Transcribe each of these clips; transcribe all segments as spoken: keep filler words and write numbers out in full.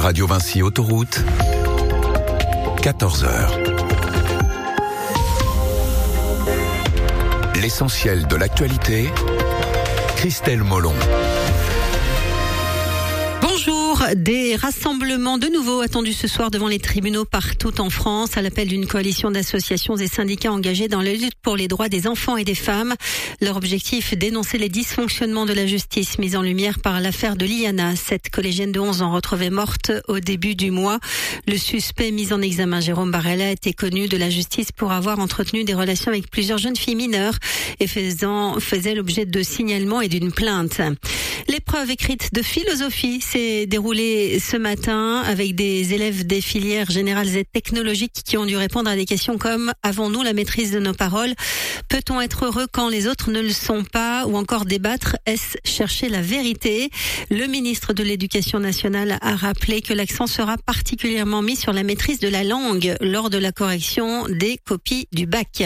Radio Vinci Autoroute, quatorze heures. L'essentiel de l'actualité, Christelle Molon. Bonjour, des rassemblements de nouveau attendus ce soir devant les tribunaux partout en France à l'appel d'une coalition d'associations et syndicats engagés dans la lutte pour les droits des enfants et des femmes. Leur objectif, dénoncer les dysfonctionnements de la justice mis en lumière par l'affaire de Liana, cette collégienne de onze ans retrouvée morte au début du mois. Le suspect mis en examen, Jérôme Barella, était connu de la justice pour avoir entretenu des relations avec plusieurs jeunes filles mineures et faisant, faisait l'objet de signalements et d'une plainte. L'épreuve écrite de philosophie s'est déroulée ce matin avec des élèves des filières générales et technologiques qui ont dû répondre à des questions comme « Avons-nous la maîtrise de nos paroles ? Peut-on être heureux quand les autres ne le sont pas ?» ou encore débattre « Est-ce chercher la vérité ?» Le ministre de l'Éducation nationale a rappelé que l'accent sera particulièrement mis sur la maîtrise de la langue lors de la correction des copies du bac.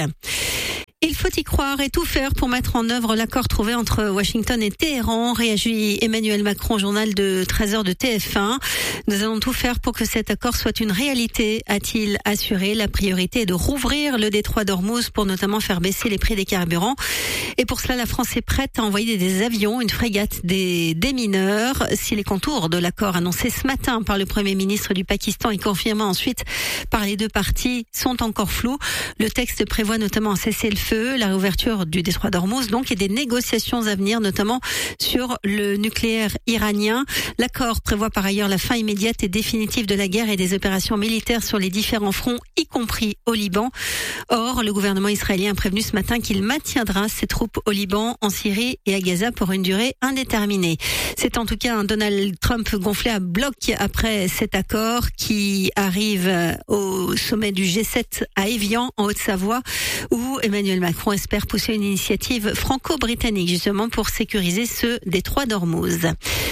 Il faut y croire et tout faire pour mettre en œuvre l'accord trouvé entre Washington et Téhéran, réagit Emmanuel Macron au journal de treize heures de T F un. Nous allons tout faire pour que cet accord soit une réalité, a-t-il assuré. La priorité est de rouvrir le détroit d'Ormuz pour notamment faire baisser les prix des carburants. Et pour cela, la France est prête à envoyer des avions, une frégate, des démineurs. Si les contours de l'accord annoncé ce matin par le Premier ministre du Pakistan et confirmé ensuite par les deux parties sont encore flous, le texte prévoit notamment un cessez-le-feu, la réouverture du détroit d'Ormuz donc et des négociations à venir notamment sur le nucléaire iranien. L'accord prévoit par ailleurs la fin immédiate et définitive de la guerre et des opérations militaires sur les différents fronts, y compris au Liban. Or, le gouvernement israélien a prévenu ce matin qu'il maintiendra ses troupes au Liban, en Syrie et à Gaza pour une durée indéterminée. C'est en tout cas un Donald Trump gonflé à bloc après cet accord qui arrive au sommet du G sept à Évian en Haute-Savoie où Emmanuel Macron espère pousser une initiative franco-britannique justement pour sécuriser ce détroit d'Ormuz.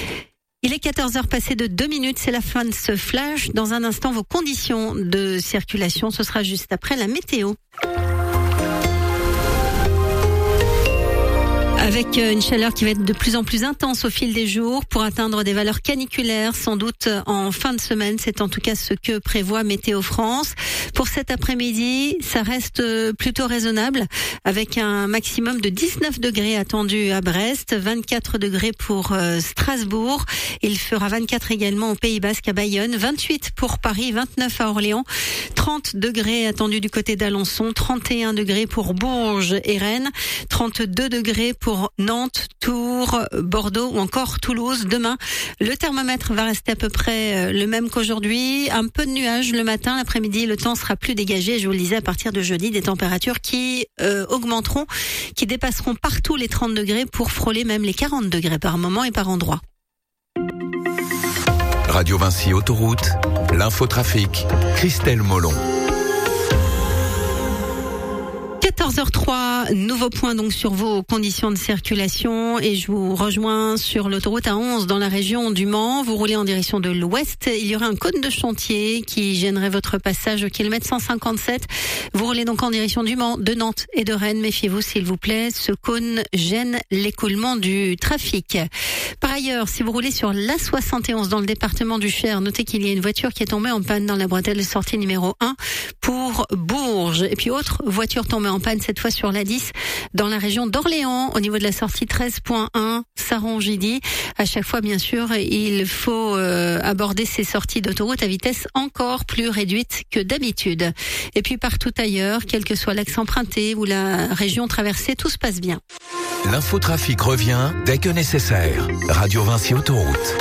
Il est quatorze heures passées de deux minutes, c'est la fin de ce flash. Dans un instant, vos conditions de circulation, ce sera juste après la météo. Avec une chaleur qui va être de plus en plus intense au fil des jours pour atteindre des valeurs caniculaires, sans doute en fin de semaine. C'est en tout cas ce que prévoit Météo France. Pour cet après-midi, ça reste plutôt raisonnable avec un maximum de dix-neuf degrés attendu à Brest, vingt-quatre degrés pour Strasbourg. Il fera vingt-quatre également au Pays Basque à Bayonne, vingt-huit pour Paris, vingt-neuf à Orléans, trente degrés attendus du côté d'Alençon, trente et un degrés pour Bourges et Rennes, trente-deux degrés pour Nantes, Tours, Bordeaux ou encore Toulouse. Demain, le thermomètre va rester à peu près le même qu'aujourd'hui. Un peu de nuages le matin, l'après-midi, le temps sera plus dégagé. Je vous le disais, à partir de jeudi, des températures qui euh, augmenteront, qui dépasseront partout les trente degrés pour frôler même les quarante degrés par moment et par endroit. Radio Vinci Autoroute, l'infotrafic, Christelle Molon. quatorze heures trois, nouveau point donc sur vos conditions de circulation et je vous rejoins sur l'autoroute A onze dans la région du Mans. Vous roulez en direction de l'ouest. Il y aura un cône de chantier qui gênerait votre passage au kilomètre cent cinquante-sept. Vous roulez donc en direction du Mans, de Nantes et de Rennes. Méfiez-vous s'il vous plaît, ce cône gêne l'écoulement du trafic. Par ailleurs, si vous roulez sur l'A soixante et onze dans le département du Cher, notez qu'il y a une voiture qui est tombée en panne dans la bretelle de sortie numéro un pour Bourges. Et puis autre voiture tombée en panne cette fois sur l'A dix dans la région d'Orléans au niveau de la sortie treize point un Saron-Gidi. À chaque fois bien sûr il faut euh, aborder ces sorties d'autoroute à vitesse encore plus réduite que d'habitude. Et puis partout ailleurs, quel que soit l'axe emprunté ou la région traversée, tout se passe bien. L'infotrafic revient dès que nécessaire. Radio Vinci Autoroute.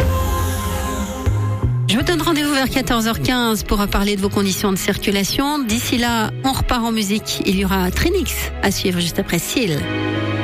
Je vous donne rendez-vous vers quatorze heures quinze pour parler de vos conditions de circulation. D'ici là, on repart en musique. Il y aura Trinix à suivre juste après Seal.